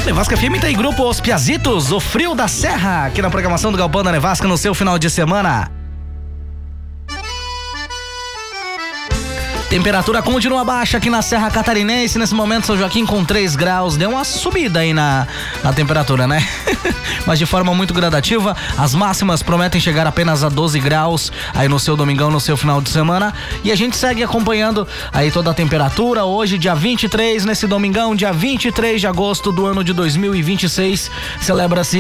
Nevasca FM tá em grupo Os Piazitos, o frio da serra, aqui na programação do Galpão da Nevasca no seu final de semana. Temperatura continua baixa aqui na Serra Catarinense. Nesse momento, São Joaquim com 3 graus. Deu uma subida aí na temperatura, né? Mas de forma muito gradativa. As máximas prometem chegar apenas a 12 graus aí no seu domingão, no seu final de semana. E a gente segue acompanhando aí toda a temperatura. Hoje, dia 23, nesse domingão, dia 23 de agosto do ano de 2026. Celebra-se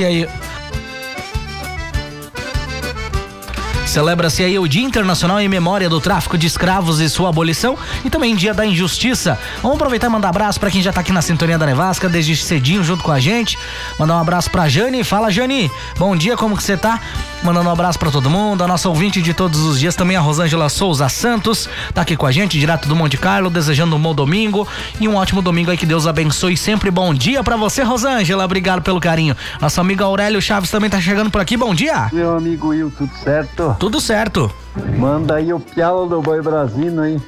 aí o Dia Internacional em Memória do Tráfico de Escravos e sua abolição e também Dia da Injustiça. Vamos aproveitar e mandar um abraço pra quem já tá aqui na sintonia da Nevasca desde cedinho junto com a gente. Mandar um abraço pra Jane. Fala, Jane. Bom dia, como que você tá? Mandando um abraço pra todo mundo. A nossa ouvinte de todos os dias também, a Rosângela Souza Santos, tá aqui com a gente, direto do Monte Carlo, desejando um bom domingo e um ótimo domingo aí, que Deus abençoe sempre. Bom dia pra você, Rosângela. Obrigado pelo carinho. Nosso amigo Aurélio Chaves também tá chegando por aqui. Bom dia. Meu amigo Will, tudo certo? Tudo certo. Manda aí o pialo do Boi Brasino aí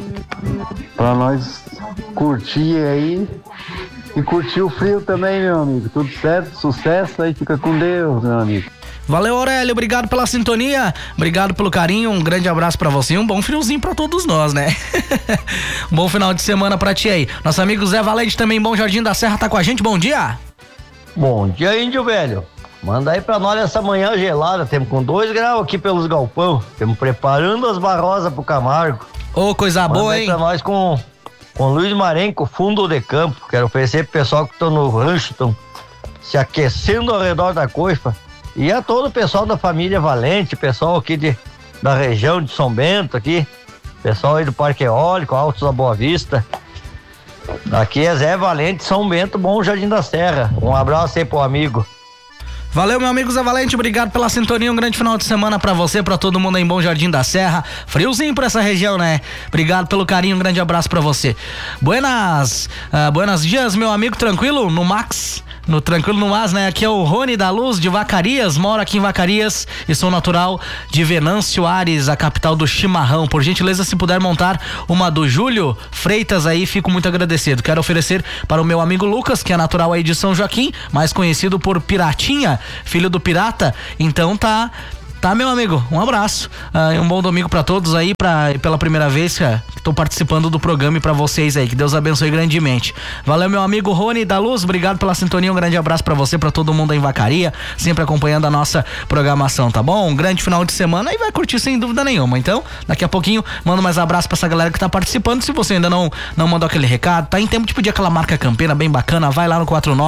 pra nós curtir aí e curtir o frio também, meu amigo. Tudo certo? Sucesso aí, fica com Deus, meu amigo. Valeu, Aurélio, obrigado pela sintonia, obrigado pelo carinho, um grande abraço pra você e um bom friozinho pra todos nós, né? Bom final de semana pra ti aí. Nosso amigo Zé Valente também, Bom Jardim da Serra, tá com a gente, bom dia. Bom dia, índio velho. Manda aí pra nós essa manhã gelada, temos com 2 graus aqui pelos galpão, estamos preparando as barrosas pro Camargo. Ô, coisa boa, hein? Manda aí pra nós com Luiz Marenco, fundo de campo. Quero oferecer pro pessoal que estão no rancho, estão se aquecendo ao redor da coifa. E a todo o pessoal da família Valente, pessoal aqui da região de São Bento aqui, pessoal aí do Parque Eólico, Altos da Boa Vista. Aqui é Zé Valente, São Bento, Bom Jardim da Serra. Um abraço aí pro amigo. Valeu, meu amigo Zé Valente, obrigado pela sintonia, um grande final de semana pra você, pra todo mundo aí em Bom Jardim da Serra, friozinho pra essa região, né? Obrigado pelo carinho, um grande abraço pra você. Buenas dias, meu amigo, tranquilo? No Max, tranquilo no Mas, né? Aqui é o Rony da Luz de Vacarias, moro aqui em Vacarias e sou natural de Venâncio Aires, a capital do chimarrão. Por gentileza, se puder montar uma do Júlio Freitas aí, fico muito agradecido. Quero oferecer para o meu amigo Lucas, que é natural aí de São Joaquim, mais conhecido por Piratinha, filho do Pirata. Então tá, meu amigo, um abraço, um bom domingo pra todos aí, pela primeira vez que tô participando do programa e pra vocês aí, que Deus abençoe grandemente. Valeu, meu amigo Rony da Luz, obrigado pela sintonia, um grande abraço pra você, pra todo mundo aí em Vacaria, sempre acompanhando a nossa programação, tá bom? Um grande final de semana e vai curtir sem dúvida nenhuma. Então, daqui a pouquinho, mando mais abraço pra essa galera que tá participando. Se você ainda não mandou aquele recado, tá em tempo de pedir aquela marca campeira bem bacana, vai lá no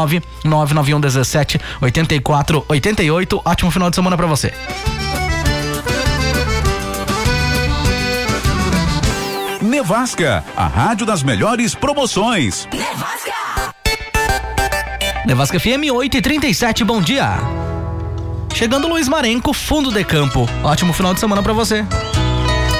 49991178488. Ótimo final de semana pra você. Nevasca, a rádio das melhores promoções. Nevasca FM 8h37, bom dia. Chegando Luiz Marenco, fundo de campo. Ótimo final de semana pra você.